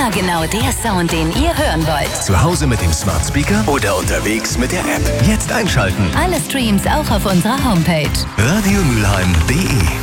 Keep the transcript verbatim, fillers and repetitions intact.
Immer genau der Sound, den ihr hören wollt. Zu Hause mit dem Smart Speaker oder unterwegs mit der App. Jetzt einschalten. Alle Streams auch auf unserer Homepage. radio mülheim punkt de